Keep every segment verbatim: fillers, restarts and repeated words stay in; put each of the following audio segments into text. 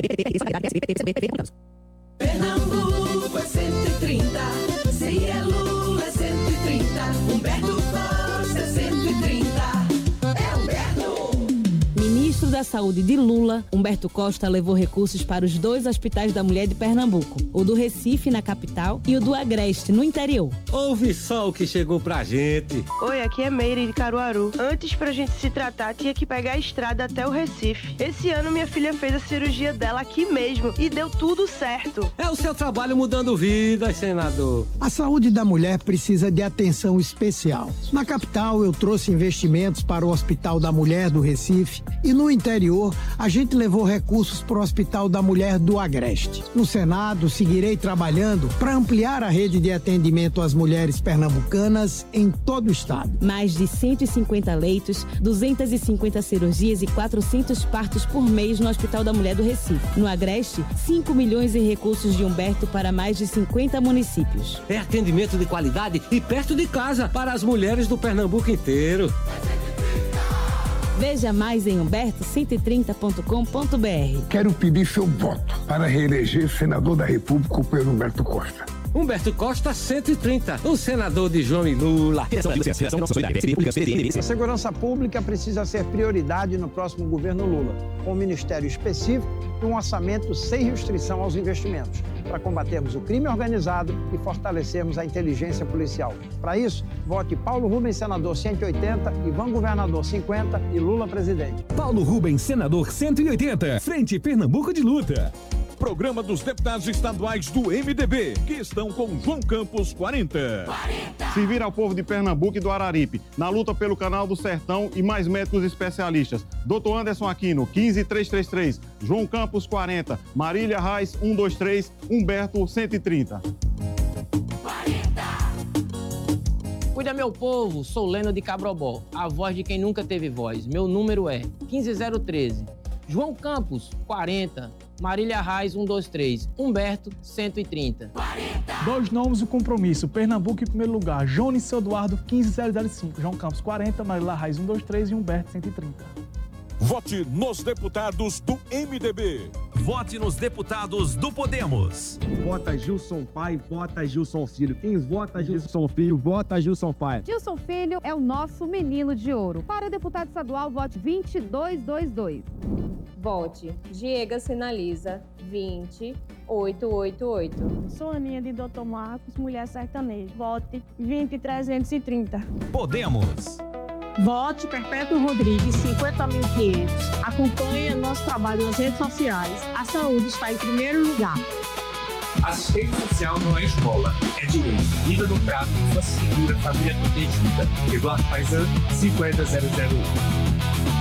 Pernambuco é cento e trinta, se é Lula é cento e trinta, Humberto Costa é cento e trinta, é Humberto. Ministro da Saúde de Lula, Humberto Costa levou recursos para os dois hospitais da mulher de Pernambuco, o do Recife, na capital, e o do Agreste, no interior. Ouve só o que chegou pra gente. Oi, aqui é Meire de Caruaru. Antes, pra gente se tratar, tinha que pegar a estrada até o Recife. Esse ano, minha filha fez a cirurgia dela aqui mesmo e deu tudo certo. É o seu trabalho mudando vidas, senador. A saúde da mulher precisa de atenção especial. Na capital, eu trouxe investimentos para o Hospital da Mulher do Recife e no interior, a gente levou recursos para o Hospital da Mulher do Agreste. No Senado, seguirei trabalhando para ampliar a rede de atendimento às mulheres pernambucanas em todo o estado. Mais de cento e cinquenta leitos, duzentas e cinquenta cirurgias e quatrocentos partos por mês no Hospital da Mulher do Recife. No Agreste, cinco milhões em recursos de Humberto para mais de cinquenta municípios. É atendimento de qualidade e perto de casa para as mulheres do Pernambuco inteiro. Veja mais em humberto cento e trinta ponto com ponto b r. Quero pedir seu voto para reeleger senador da República o Pedro Humberto Costa. Humberto Costa cento e trinta, o senador de João e Lula. A segurança pública precisa ser prioridade no próximo governo Lula, com um ministério específico e um orçamento sem restrição aos investimentos, para combatermos o crime organizado e fortalecermos a inteligência policial. Para isso, vote Paulo Rubens, senador cento e oitenta, Ivan governador cinquenta e Lula presidente. Paulo Rubens, senador cento e oitenta, Frente Pernambuco de Luta. Programa dos Deputados Estaduais do M D B, que estão com João Campos quarenta. quarenta. Servir ao povo de Pernambuco e do Araripe, na luta pelo Canal do Sertão e mais médicos especialistas. doutor Anderson Aquino, quinze três três três. João Campos quarenta. Marília Reis, cento e vinte e três. Humberto, cento e trinta. quarenta. Cuida, meu povo, sou Leno de Cabrobó, a voz de quem nunca teve voz. Meu número é quinze zero treze. João Campos, quarenta. Marília Reis, cento e vinte e três. Humberto, cento e trinta. quarenta. Dois nomes do compromisso. Pernambuco em primeiro lugar. Jones Seu Eduardo, quinze zero zero cinco. João Campos, quarenta. Marília Reis, cento e vinte e três. E Humberto, cento e trinta. Vote nos deputados do M D B. Vote nos deputados do Podemos. Vota Gilson Pai, vota Gilson Filho. Quem vota Gilson Filho, vota Gilson Pai. Gilson Filho é o nosso menino de ouro. Para deputado estadual, vote vinte e dois vinte e dois. Vote Diego Sinaliza, vinte oito oito oito. Sou Aninha de doutor Marcos, mulher sertaneja. Vote vinte trezentos e trinta. Podemos. Vote Perpétuo Rodrigues, cinquenta mil e quinhentos. Acompanhe nosso trabalho nas redes sociais. A saúde está em primeiro lugar. Assistência social não é escola, é direito. Vida no prato, sua segura, família protegida. Eduardo Paisan, cinquenta zero zero um.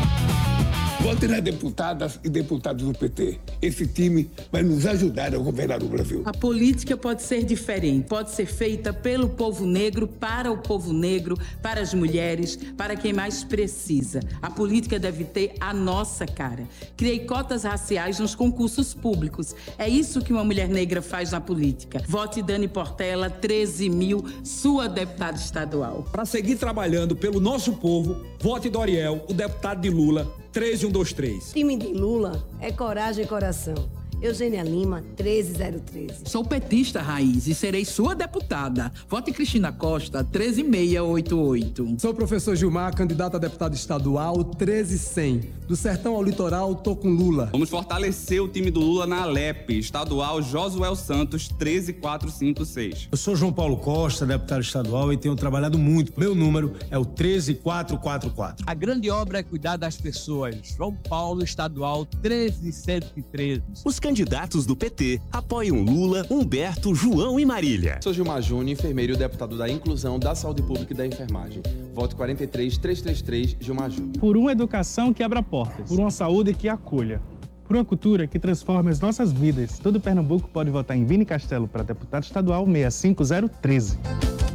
Vote nas deputadas e deputados do P T. Esse time vai nos ajudar a governar o Brasil. A política pode ser diferente, pode ser feita pelo povo negro, para o povo negro, para as mulheres, para quem mais precisa. A política deve ter a nossa cara. Criei cotas raciais nos concursos públicos. É isso que uma mulher negra faz na política. Vote Dani Portela, treze mil, sua deputada estadual. Para seguir trabalhando pelo nosso povo, vote Doriel, o deputado de Lula, treze um dois três. Time de Lula é coragem e coração. Eugênia Lima, treze zero treze. Sou petista raiz e serei sua deputada. Vote Cristina Costa, treze seis oito oito. Sou o professor Gilmar, candidato a deputado estadual, treze cem. Do sertão ao litoral, tô com Lula. Vamos fortalecer o time do Lula na Alep, estadual Josué Santos, treze quatrocentos e cinquenta e seis. Eu sou João Paulo Costa, deputado estadual, e tenho trabalhado muito. Meu número é o treze quatrocentos e quarenta e quatro. A grande obra é cuidar das pessoas. João Paulo, estadual, treze cento e treze. Os candidatos do P T apoiam Lula, Humberto, João e Marília. Sou Gilmar Júnior, enfermeiro e deputado da Inclusão, da Saúde Pública e da Enfermagem. Voto quarenta e três trezentos e trinta e três, Gilmar Júnior. Por uma educação que abra portas, por uma saúde que acolha, por uma cultura que transforma as nossas vidas. Todo Pernambuco pode votar em Vini Castelo para deputado estadual, seis cinco zero um três.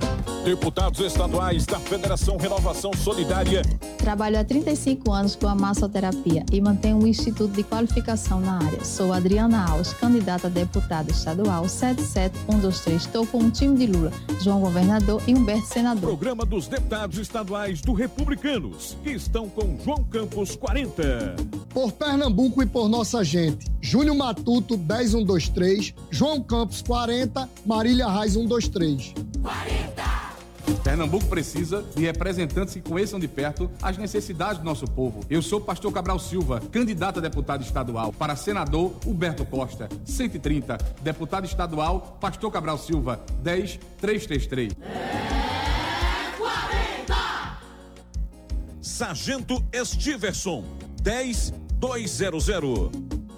Deputados estaduais da Federação Renovação Solidária. Trabalho há trinta e cinco anos com a massoterapia e mantenho um instituto de qualificação na área. Sou Adriana Alves, candidata a deputada estadual sete sete um dois três. Estou com o time de Lula, João Governador e Humberto Senador. Programa dos Deputados Estaduais do Republicanos, que estão com João Campos quarenta. Por Pernambuco e por nossa gente, Júnior Matuto dez um dois três, João Campos quarenta, Marília Reis um dois três. quarenta. Pernambuco precisa de representantes que conheçam de perto as necessidades do nosso povo. Eu sou Pastor Cabral Silva, candidato a deputado estadual. Para senador, Huberto Costa, cento e trinta. Deputado estadual, Pastor Cabral Silva, dez três três três. É quarenta. Sargento Estiverson, dez dois zero zero.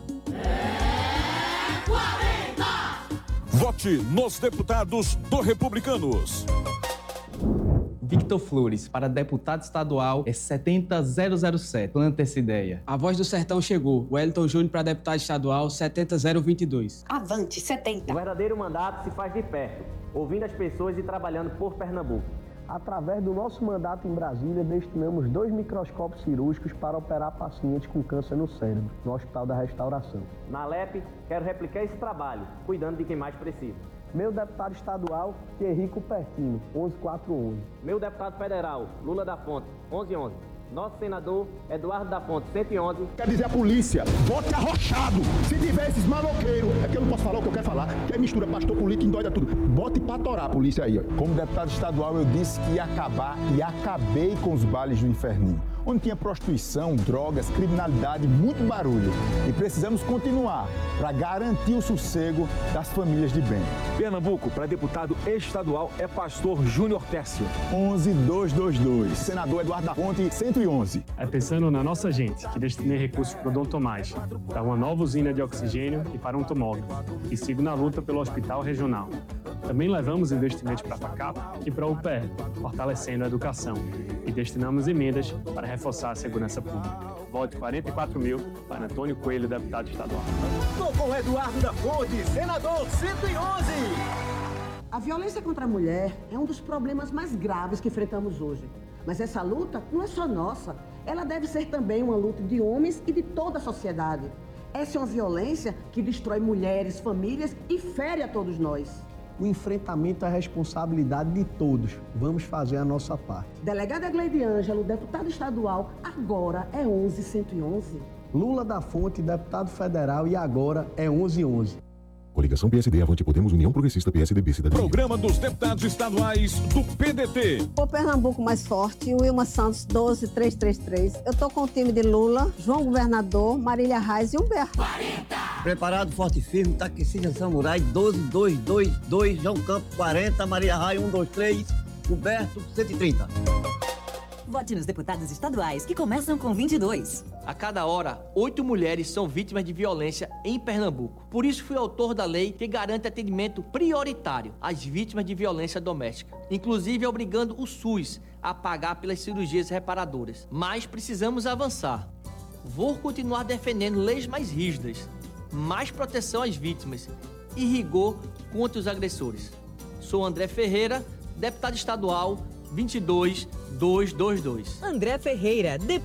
É quarenta. Vote nos deputados do Republicanos. Victor Flores, para deputado estadual, é setenta zero zero sete. Planta essa ideia. A Voz do Sertão chegou. Wellington Júnior para deputado estadual, setenta zero vinte e dois. Avante, setenta. O verdadeiro mandato se faz de perto, ouvindo as pessoas e trabalhando por Pernambuco. Através do nosso mandato em Brasília, destinamos dois microscópios cirúrgicos para operar pacientes com câncer no cérebro, no Hospital da Restauração. Na Alep, quero replicar esse trabalho, cuidando de quem mais precisa. Meu deputado estadual, Thierry Cupertino, onze quatro onze. Meu deputado federal, Lula da Fonte, onze onze. Nosso senador, Eduardo da Fonte, cento e onze. Quer dizer a polícia, vote arrochado. Se tiver esses maloqueiros, é que eu não posso falar o que eu quero falar, que é mistura pastor político, endoida tudo. Bote pra torar a polícia aí, ó. Como deputado estadual, eu disse que ia acabar e acabei com os bailes do inferninho, onde tinha prostituição, drogas, criminalidade, muito barulho. E precisamos continuar para garantir o sossego das famílias de bem. Pernambuco, para deputado estadual, é pastor Júnior Tércio. onze dois dois dois. Senador Eduardo da Fonte, cento e onze. É pensando na nossa gente que destinei recursos para o Dom Tomás, para uma nova usina de oxigênio e para um tomógrafo. E sigo na luta pelo Hospital Regional. Também levamos investimentos para a FACAP e para a U P R, fortalecendo a educação. E destinamos emendas para reforçar a segurança pública. Vote quarenta e quatro mil para Antônio Coelho, deputado estadual. Estou com Eduardo da Fonte, senador cento e onze. A violência contra a mulher é um dos problemas mais graves que enfrentamos hoje. Mas essa luta não é só nossa. Ela deve ser também uma luta de homens e de toda a sociedade. Essa é uma violência que destrói mulheres, famílias e fere a todos nós. O enfrentamento é a responsabilidade de todos. Vamos fazer a nossa parte. Delegada Gleide Ângelo, deputado estadual, agora é onze cento e onze. Lula da Fonte, deputado federal, e agora é onze onze. Coligação P S D, Avante Podemos, União Progressista, P S D B, Cidadania. Programa dos Deputados Estaduais do P D T. O Pernambuco mais forte, Wilma Santos, doze três três três. Eu tô com o time de Lula, João Governador, Marília Reis e Humberto. quarenta. Preparado, forte e firme, Taquicínio Samurai, doze dois dois dois, João Campos, quarenta, Marília Reis, um dois três, Humberto, cento e trinta. Vote nos deputados estaduais, que começam com vinte e dois. A cada hora, oito mulheres são vítimas de violência em Pernambuco. Por isso, fui autor da lei que garante atendimento prioritário às vítimas de violência doméstica, inclusive obrigando o SUS a pagar pelas cirurgias reparadoras. Mas precisamos avançar. Vou continuar defendendo leis mais rígidas, mais proteção às vítimas e rigor contra os agressores. Sou André Ferreira, deputado estadual, vinte e dois dois dois dois. André Ferreira, deputado